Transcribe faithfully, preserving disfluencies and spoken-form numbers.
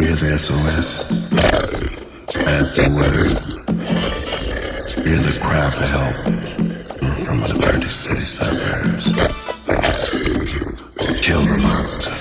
Hear the S O S. Pass the word. Hear the cry for help from the dirty city suburbs. Kill the monster.